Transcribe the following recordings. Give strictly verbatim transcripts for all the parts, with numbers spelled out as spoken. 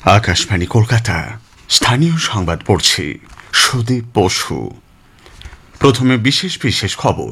আকাশবাণী কলকাতা, স্থানীয় সংবাদ পড়ছি সুদীপ বসু। প্রথমে বিশেষ বিশেষ খবর।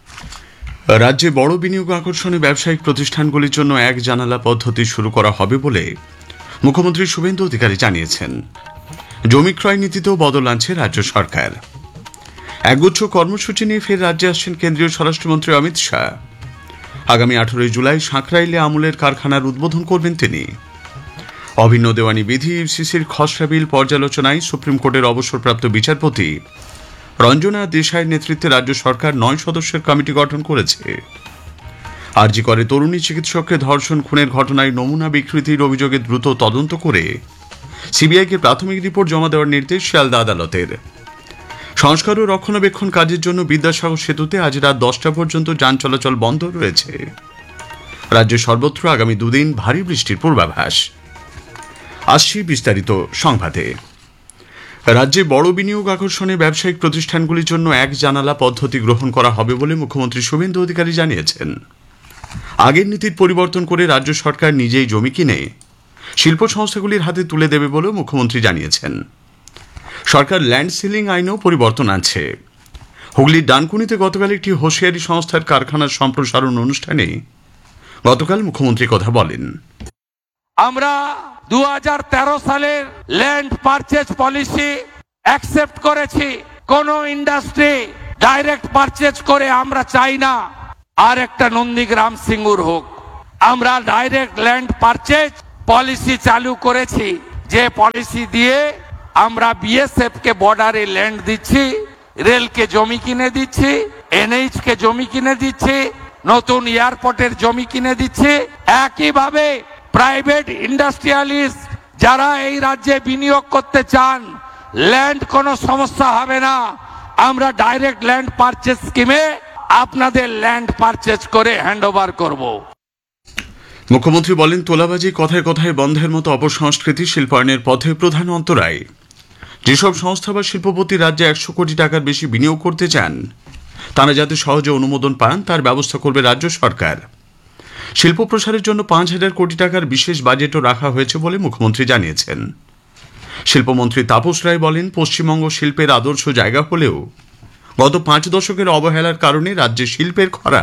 রাজ্যে বড় বিনিয়োগ আকর্ষণী ব্যবসায়িক প্রতিষ্ঠানগুলির জন্য এক জানালা পদ্ধতি শুরু করা হবে বলে মুখ্যমন্ত্রী শুভেন্দু অধিকারী জানিয়েছেন। জমি ক্রয় নীতিতেও বদল আনছে রাজ্য সরকার। একগুচ্ছ কর্মসূচি নিয়ে ফের রাজ্যে আসছেন কেন্দ্রীয় স্বরাষ্ট্রমন্ত্রী অমিত শাহ। আগামী আঠারোই জুলাই সাঁকরাইলে আমুলের কারখানার উদ্বোধন করবেন তিনি। অভিন্ন দেওয়ানি বিধি ইউসিসির খসড়া বিল পর্যালোচনায় সুপ্রিম কোর্টের অবসরপ্রাপ্ত বিচারপতি রঞ্জনা দেশাইয়ের নেতৃত্বে রাজ্য সরকার নয় সদস্যের কমিটি গঠন করেছে। আরজি করে তরুণী চিকিৎসককে ধর্ষণ খুনের ঘটনায় নমুনা বিকৃতির অভিযোগে দ্রুত তদন্ত করে সিবিআইকে প্রাথমিক রিপোর্ট জমা দেওয়ার নির্দেশ শিয়ালদা আদালতের। সংস্কার ও রক্ষণাবেক্ষণ কাজের জন্য বিদ্যাসাগর সেতুতে আজ রাত দশটা পর্যন্ত যান চলাচল বন্ধ রয়েছে। রাজ্যে সর্বত্র আগামী দুদিন ভারী বৃষ্টির পূর্বাভাস। আসছি বিস্তারিত সংবাদে। রাজ্যে বড় বিনিয়োগ আকর্ষণে ব্যবসায়িক প্রতিষ্ঠানগুলির জন্য এক জানালা পদ্ধতি গ্রহণ করা হবে বলে মুখ্যমন্ত্রী শুভেন্দু অধিকারী জানিয়েছেন। আগের নীতির পরিবর্তন করে রাজ্য সরকার নিজেই জমি কিনে শিল্প সংস্থাগুলির হাতে তুলে দেবে বলেও মুখ্যমন্ত্রী জানিয়েছেন। সরকার ল্যান্ড সিলিং আইনেও পরিবর্তন আনছে। হুগলির ডানকুনিতে গতকাল একটি হোশিয়ারি সংস্থার কারখানার সম্প্রসারণ অনুষ্ঠানে গতকাল মুখ্যমন্ত্রী কথা বলেন। আমরা দু হাজার তেরো সালের ল্যান্ড পারচেজ পলিসি অ্যাকসেপ্ট করেছি। কোন ইন্ডাস্ট্রি ডাইরেক্ট পারচেজ করে আমরা চাই না আর একটা নন্দীগ্রাম সিঙ্গুর হোক। আমরা ডাইরেক্ট ল্যান্ড পারচেজ পলিসি চালু করেছি, যে পলিসি দিয়ে আমরা বিএসএফ কে বর্ডারে ল্যান্ড দিচ্ছি, রেলকে জমি কিনে দিচ্ছি, এনএইচ কে জমি কিনে দিচ্ছি, নতুন এয়ারপোর্টের জমি কিনে দিচ্ছি। একইভাবে প্রাইভেট ইন্ডাস্ট্রিয়ালিস্ট যারা এই রাজ্যে বিনিয়োগ করতে চান, ল্যান্ড কোনো সমস্যা হবে না। আমরা ডাইরেক্ট ল্যান্ড পারচেজ স্কিমে আপনাদের ল্যান্ড পারচেজ করে হ্যান্ডওভার করব। মুখ্যমন্ত্রী বলেন, তোলাবাজি কথায় কথায় বন্ধের মতো অপসংস্কৃতি শিল্পায়নের পথে প্রধান অন্তরায়। যেসব সংস্থা বা শিল্পপতি রাজ্যে একশো কোটি টাকার বেশি বিনিয়োগ করতে চান, তারা যাতে সহজে অনুমোদন পান তার ব্যবস্থা করবে রাজ্য সরকার। শিল্প প্রসারের জন্য পাঁচ হাজার কোটি টাকার বিশেষ বাজেটও রাখা হয়েছে বলে মুখ্যমন্ত্রী জানিয়েছেন। শিল্পমন্ত্রী তাপস রায় বলেন, পশ্চিমবঙ্গ শিল্পের আদর্শ জায়গা হলেও গত পাঁচ দশকের অবহেলার কারণে রাজ্যে শিল্পের খরা।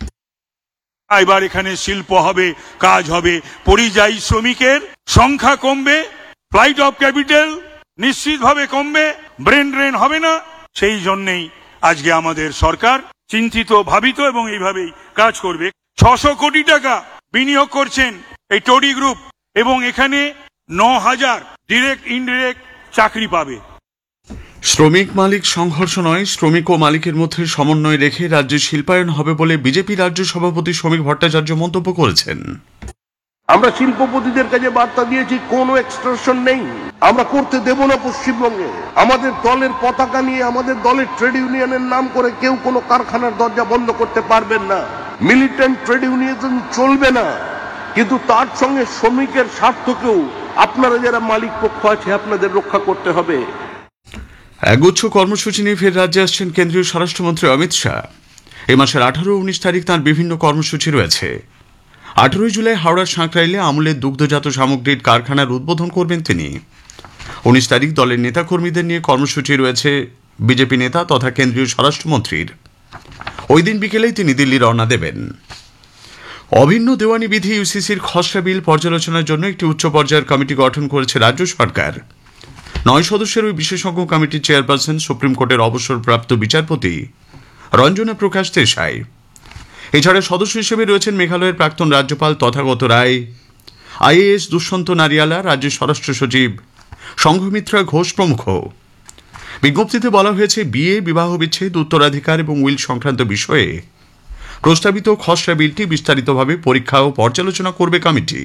এবার এখানে শিল্প হবে, কাজ হবে, পরিযায়ী শ্রমিকের সংখ্যা কমবে, ফ্লাইট অফ ক্যাপিটাল নিশ্চিতভাবে কমবে, ব্রেন ড্রেন হবে না। সেই জন্যই আজকে আমাদের সরকার চিন্তিত, ভাবিত এবং এইভাবেই কাজ করবে। ছশো কোটি টাকা বিনিয়োগ করছেন এই টোডি গ্রুপ এবং এখানে ন হাজার ডিরেক্ট ইনডিরেক্ট চাকরি পাবে। শ্রমিক মালিক সংঘর্ষ নয়, শ্রমিক ও মালিকের মধ্যে সমন্বয় রেখে রাজ্যে শিল্পায়ন হবে বলে বিজেপি রাজ্য সভাপতি শ্রমিক ভট্টাচার্য মন্তব্য করেছেন। আমরা শিল্পপতিদের কাছে বার্তা দিয়েছি, কোনো এক্সটর্শন নেই, আমরা করতে দেব না পশ্চিমবঙ্গে। আমাদের দলের পতাকা নিয়ে, আমাদের দলের ট্রেড ইউনিয়নের নাম করে কেউ কোনো কারখানার দরজা বন্ধ করতে পারবেন না। মিলিটেন্ট ট্রেড ইউনিয়ন চলবে না, কিন্তু তার সঙ্গে শ্রমিকের স্বার্থকেও আপনারা যারা মালিক পক্ষ আছে আপনাদের রক্ষা করতে হবে। একগুচ্ছ কর্মসূচি নিয়ে ফের রাজ্যে আসছেন কেন্দ্রীয় স্বরাষ্ট্রমন্ত্রী অমিত শাহ। এই মাসের আঠারো উনিশ তারিখ তাঁর বিভিন্ন কর্মসূচি রয়েছে। আঠারোই জুলাই হাওড়ার সাঁকরাইলে আমুলের দুগ্ধজাত সামগ্রীর কারখানার উদ্বোধন করবেন তিনি। উনিশ তারিখ দলের নেতাকর্মীদের নিয়ে কর্মসূচি রয়েছে বিজেপি নেতা তথা কেন্দ্রীয় স্বরাষ্ট্রমন্ত্রীর। ওই দিন বিকেলেই তিনি দিল্লি রওনা দেবেন। অভিন্ন দেওয়ানি বিধি ইউসিসির খসড়া বিল পর্যালোচনার জন্য একটি উচ্চ পর্যায়ের কমিটি গঠন করেছে রাজ্য সরকার। নয় সদস্যের ওই বিশেষজ্ঞ কমিটির চেয়ারপারসন সুপ্রিম কোর্টের অবসরপ্রাপ্ত বিচারপতি রঞ্জনা প্রকাশ দেশাই। এছাড়া সদস্য হিসেবে রয়েছেন মেঘালয়ের প্রাক্তন রাজ্যপাল তথাগত রায়, আইএএস দুষ্যন্ত নারিয়ালা, রাজ্যের স্বরাষ্ট্র সচিব সংঘমিত্রা ঘোষ প্রমুখ। বিজ্ঞপ্তিতে বলা হয়েছে, বিয়ে, বিবাহ বিচ্ছেদ, উত্তরাধিকার এবং উইল সংক্রান্ত বিষয়ে প্রস্তাবিত খসড়া বিলটি বিস্তারিতভাবে পরীক্ষা ও পর্যালোচনা করবে কমিটি।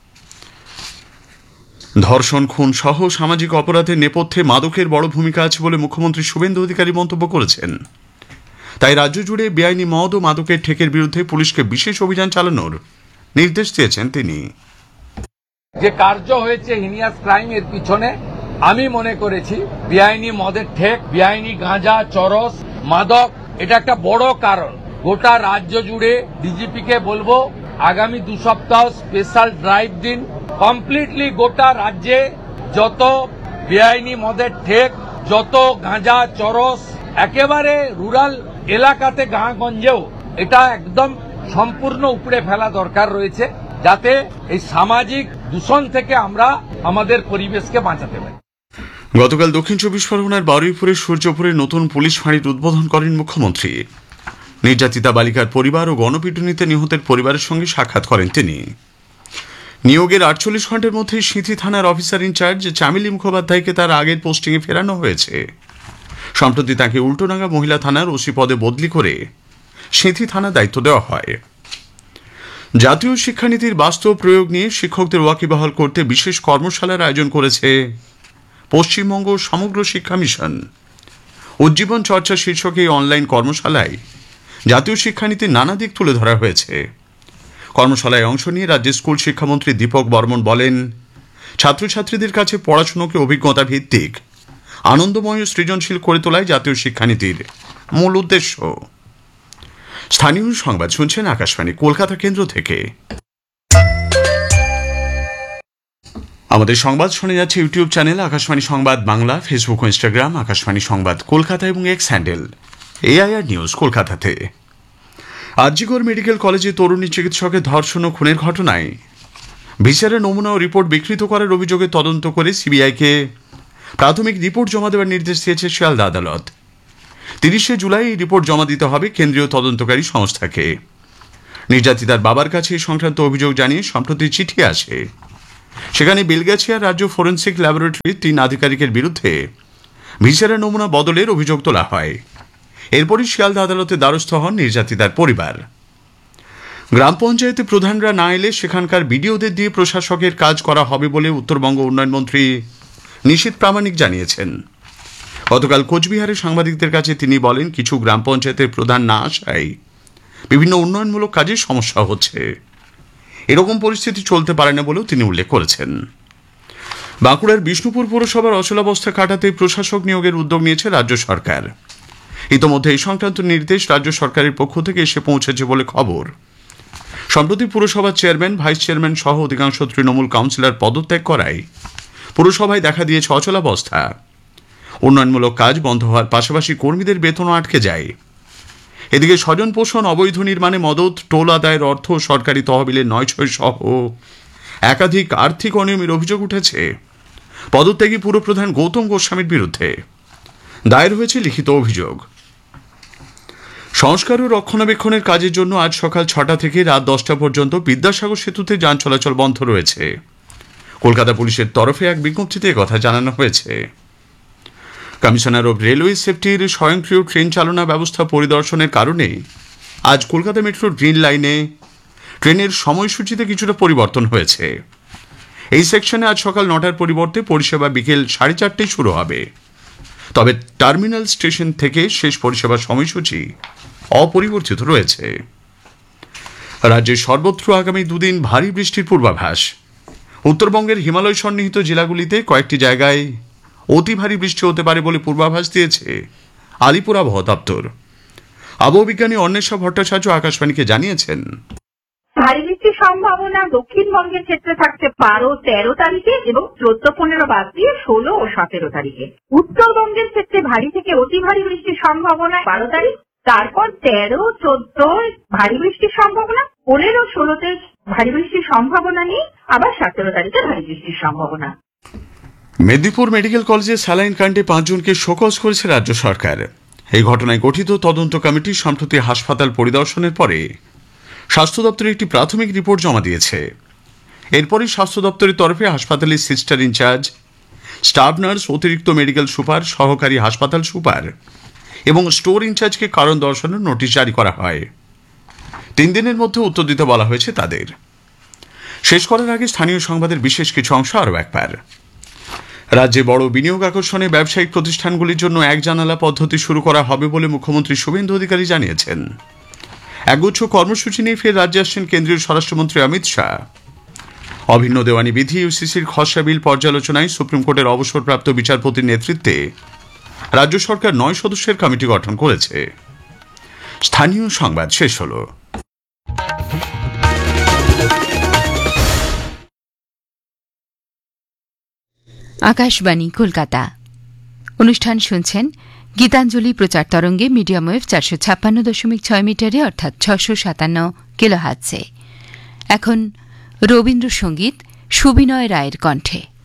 ধর্ষণ, খুন সহ সামাজিক অপরাধের নেপথ্যে মাদকের বড় ভূমিকা আছে বলে মুখ্যমন্ত্রী শুভেন্দু অধিকারী মন্তব্য করেছেন। তাই রাজ্য জুড়ে বেআইনি মদ ও মাদকের ঠেকের বিরুদ্ধে পুলিশকে বিশেষ অভিযান চালানোর নির্দেশ দিয়েছেন তিনি। যে কার্য হয়েছে হিনিয়াস ক্রাইম, এর পিছনে আমি মনে করেছি বেআইনি মদের ঠেক, বেআইনি গাঁজা, চরস, মাদক, এটা একটা বড় কারণ। গোটা রাজ্য জুড়ে ডিজিপি কে বলবো আগামী দু সপ্তাহ স্পেশাল ড্রাইভ দিন। কমপ্লিটলি গোটা রাজ্যে যত বেআইনি মদের ঠেক, যত গাঁজা চরস, একেবারে রুরাল এলাকাতে গাঁগঞ্জেও এটা একদম সম্পূর্ণ উপড়ে ফেলা দরকার রয়েছে, যাতে এই সামাজিক দূষণ থেকে আমরা আমাদের পরিবেশকে বাঁচাতে পারি। গতকাল দক্ষিণ চব্বিশ পরগনার বারুইপুরে সূর্যপুরে নতুন পুলিশ ফাঁড়ির উদ্বোধন করেন মুখ্যমন্ত্রী। নির্যাতিতা বালিকার পরিবার ও গণপিটুনিতে নিহতের পরিবারের সঙ্গে সাক্ষাৎ করেন তিনি। নিয়োগের আটচল্লিশ ঘন্টার মধ্যে সিঁথি থানার অফিসার ইনচার্জ চামেলি মুখোপাধ্যায়কে তার আগের পোস্টিংয়ে ফেরানো হয়েছে। সম্প্রতি তাকে উল্টোডাঙ্গা মহিলা থানার ওসি পদে বদলি করে সিঁথি থানা দায়িত্ব দেওয়া হয়। জাতীয় শিক্ষানীতির বাস্তব প্রয়োগ নিয়ে শিক্ষকদের ওয়াকিবহাল করতে বিশেষ কর্মশালার আয়োজন করেছে পশ্চিমবঙ্গ সমগ্র শিক্ষা মিশন। উজ্জীবন চর্চা শীর্ষক এই অনলাইন কর্মশালায় জাতীয় শিক্ষানীতির নানা দিক তুলে ধরা হয়েছে। কর্মশালায় অংশ নিয়ে রাজ্যের স্কুল শিক্ষামন্ত্রী দীপক বর্মন বলেন, ছাত্রছাত্রীদের কাছে পড়াশোনাকে অভিজ্ঞতা ভিত্তিক, আনন্দময় ও সৃজনশীল করে তোলাই জাতীয় শিক্ষানীতির মূল উদ্দেশ্য। স্থানীয় সংবাদ শুনছেন আকাশবাণী কলকাতা কেন্দ্র থেকে। আমাদের সংবাদ শোনা যাচ্ছে ইউটিউব চ্যানেল আকাশবাণী সংবাদ বাংলা, ফেসবুক ও ইনস্টাগ্রাম আকাশবাণী সংবাদ কলকাতা এবং এক্স হ্যান্ডেল এআইআর নিউজ কলকাতাতে। আরজিকর মেডিকেল কলেজে তরুণী চিকিৎসকের ধর্ষণ ও খুনের ঘটনায় বিচারের নমুনা ও রিপোর্ট বিকৃত করার অভিযোগে তদন্ত করে সিবিআইকে প্রাথমিক রিপোর্ট জমা দেওয়ার নির্দেশ দিয়েছে শিয়ালদা আদালত। তিরিশে জুলাই এই রিপোর্ট জমা দিতে হবে কেন্দ্রীয় তদন্তকারী সংস্থাকে। নির্যাতিতার বাবার কাছে এই সংক্রান্ত অভিযোগ জানিয়ে সম্প্রতি চিঠি আসে। সেখানে বেলগাছিয়া রাজ্য ফরেন্সিক ল্যাবরেটরির তিন আধিকারিকের বিরুদ্ধে বিচারের নমুনা বদলের অভিযোগ তোলা হয়। এরপরই শিয়ালদা আদালতে দ্বারস্থ হন নির্যাতিতার পরিবার। গ্রাম পঞ্চায়েতে প্রধানরা না এলে সেখানকার বিডিওদের দিয়ে প্রশাসকের কাজ করা হবে বলে উত্তরবঙ্গ উন্নয়ন মন্ত্রী নিশীথ প্রামাণিক জানিয়েছেন। গতকাল কোচবিহারে সাংবাদিকদের কাছে তিনি বলেন, কিছু গ্রাম পঞ্চায়েতের প্রধান না আসায় বিভিন্ন উন্নয়নমূলক কাজে সমস্যা হচ্ছে। এরকম পরিস্থিতি চলতে পারে না বলেও তিনি উল্লেখ করেছেন। বাঁকুড়ার বিষ্ণুপুর পৌরসভার অচলাবস্থা কাটাতে প্রশাসক নিয়োগের উদ্যোগ নিয়েছে রাজ্য সরকার। ইতোমধ্যে এই সংক্রান্ত নির্দেশ রাজ্য সরকারের পক্ষ থেকে এসে পৌঁছেছে বলে খবর। সম্প্রতি পুরসভার চেয়ারম্যান, ভাইস চেয়ারম্যান সহ অধিকাংশ তৃণমূল কাউন্সিলর পদত্যাগ করায় পুরসভায় দেখা দিয়েছে অচলাবস্থা। উন্নয়নমূলক কাজ বন্ধ হওয়ার পাশাপাশি কর্মীদের বেতনও আটকে যায়। এদিকে স্বজন পোষণ, অবৈধ নির্মাণে মদত, টোল আদায়ের অর্থ সরকারি তহবিলের নয় ছয় সহ একাধিক আর্থিক অনিয়মের অভিযোগ উঠেছে পদত্যাগী পুরপ্রধান গৌতম গোস্বামীর বিরুদ্ধে। দায়ের হয়েছে লিখিত অভিযোগ। সংস্কার ও রক্ষণাবেক্ষণের কাজের জন্য আজ সকাল ছটা থেকে রাত দশটা পর্যন্ত বিদ্যাসাগর সেতুতে যান চলাচল বন্ধ রয়েছে। কলকাতা পুলিশের তরফে এক বিজ্ঞপ্তিতে কথা জানানো হয়েছে। কমিশনার অব রেলওয়ে সেফটির স্বয়ংক্রিয় ট্রেন চালনা ব্যবস্থা পরিদর্শনের কারণে আজ কলকাতা মেট্রোর গ্রিন লাইনে ট্রেনের সময়সূচিতে কিছুটা পরিবর্তন হয়েছে। এই সেকশনে আজ সকাল নটার পরিবর্তে পরিষেবা বিকেল সাড়ে চারটেয় শুরু হবে। তবে টার্মিনাল স্টেশন থেকে শেষ পরিষেবার সময়সূচি অপরিবর্তিত রয়েছে। রাজ্যের সর্বত্র আগামী দুদিন ভারী বৃষ্টির পূর্বাভাস। উত্তরবঙ্গের হিমালয় সন্নিহিত জেলাগুলিতে কয়েকটি জায়গায় অতি ভারী বৃষ্টি হতে পারে বলে পূর্বাভাস দিয়েছে আলিপুর আবহাওয়া দপ্তর। আবহাওয়া বিজ্ঞানী অন্বেষা ভট্টাচার্য আকাশবাণীকে জানিয়েছেন, ভারী বৃষ্টির সম্ভাবনা দক্ষিণবঙ্গের ক্ষেত্রে থাকছে বারো তেরো তারিখে এবং চোদ্দ পনেরো বাদ দিয়ে ষোলো ও সতেরো তারিখে। উত্তরবঙ্গের ক্ষেত্রে ভারী থেকে অতি ভারী বৃষ্টির সম্ভাবনা বারো তারিখ, তারপর তেরো চোদ্দ ভারী বৃষ্টির সম্ভাবনা, পনেরো ষোলোতে ভারী বৃষ্টির সম্ভাবনা নেই, আবার সতেরো তারিখে ভারী বৃষ্টির সম্ভাবনা। মেদিনীপুর মেডিকেল কলেজে স্যালাইন কাণ্ডে পাঁচজনকে শোকজ করেছে রাজ্য সরকার। এই ঘটনায় গঠিত তদন্ত কমিটি সম্প্রতি হাসপাতাল পরিদর্শনের পরে স্বাস্থ্য দপ্তরে একটি প্রাথমিক রিপোর্ট জমা দিয়েছে। এরপরই স্বাস্থ্য দপ্তরের তরফে হাসপাতালের সিস্টার ইনচার্জ, স্টাফ নার্স, অতিরিক্ত মেডিকেল সুপার, সহকারী হাসপাতাল সুপার এবং স্টোর ইনচার্জকে কারণ দর্শানোর নোটিশ জারি করা হয়। তিন দিনের মধ্যে উত্তর দিতে বলা হয়েছে তাদের। শেষ করার আগে স্থানীয় সংবাদের বিশেষ কিছু অংশ আরও একবার। রাজ্যে বড় বিনিয়োগ আকর্ষণে ব্যবসায়িক প্রতিষ্ঠানগুলির জন্য এক জানালা পদ্ধতি শুরু করা হবে বলে মুখ্যমন্ত্রী শুভেন্দু অধিকারী জানিয়েছেন। একগুচ্ছ কর্মসূচি নিয়ে ফের রাজ্যে আসছেন কেন্দ্রীয় স্বরাষ্ট্রমন্ত্রী অমিত শাহ। অভিন্ন দেওয়ানি বিধি ইউসিসির খসড়া বিল পর্যালোচনায় সুপ্রিম কোর্টের অবসরপ্রাপ্ত বিচারপতির নেতৃত্বে রাজ্য সরকার নয় সদস্যের কমিটি গঠন করেছে। স্থানীয় সংবাদ শেষ হলো। আকাশবাণী কলকাতা। অনুষ্ঠান শুনছেন গীতাঞ্জলি প্রচার তরঙ্গে মিডিয়াম ওয়েভ চারশো ছাপ্পান্ন দশমিক ছয় মিটারে অর্থাৎ ছশো সাতান্ন কিলোহার্টজে। এখন রবীন্দ্রসঙ্গীত সুবিনয় রায়ের কণ্ঠে।